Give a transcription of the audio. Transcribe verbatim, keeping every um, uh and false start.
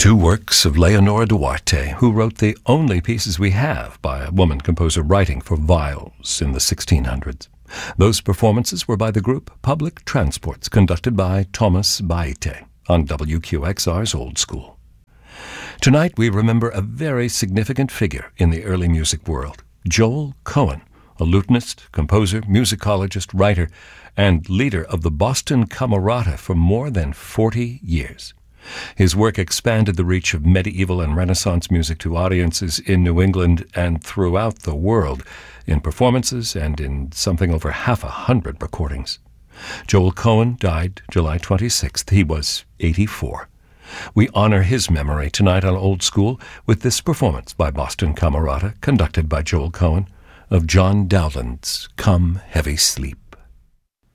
Two works of Leonora Duarte, who wrote the only pieces we have by a woman composer writing for viols in the sixteen hundreds. Those performances were by the group Public Transports, conducted by Thomas Baite on W Q X R's Old School. Tonight we remember a very significant figure in the early music world, Joel Cohen, a lutenist, composer, musicologist, writer, and leader of the Boston Camerata for more than forty years. His work expanded the reach of medieval and Renaissance music to audiences in New England and throughout the world, in performances and in something over half a hundred recordings. Joel Cohen died July twenty-sixth. He was eighty-four. We honor his memory tonight on Old School with this performance by Boston Camerata, conducted by Joel Cohen, of John Dowland's Come Heavy Sleep.